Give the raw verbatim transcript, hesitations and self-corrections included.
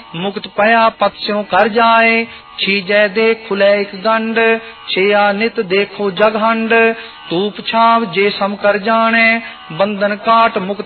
मुक्त पया पक्षियों कर जाए, छीजय देख खुले एक गंड, छिया नित देखो जगहंड, तूप छाव जे सम कर जाने, बंधन काट मुक्त